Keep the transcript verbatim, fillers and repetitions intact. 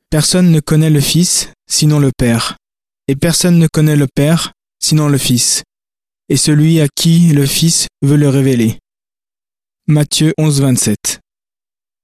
Personne ne connaît le Fils, sinon le Père. Et personne ne connaît le Père, sinon le Fils, et celui à qui le Fils veut le révéler. Matthieu onze, vingt-sept.